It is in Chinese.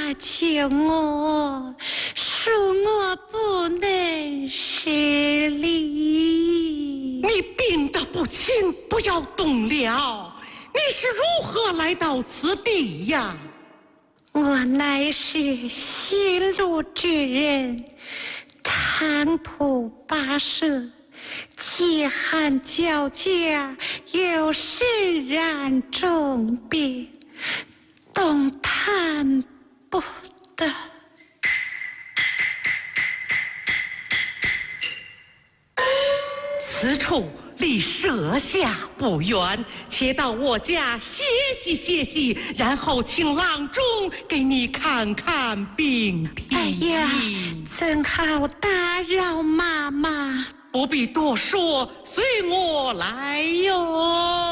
救我，恕我不能施礼。 你病得不轻，不要动了。你是如何来到此地呀？ 我乃是新路之人，长途跋涉，饥寒交加，又身染重病，动弹不得。 此处离舍下不远，且到我家歇息，然后请郎中给你看看病体。 哎呀，怎好打扰妈妈？ 不必多说，随我来哟。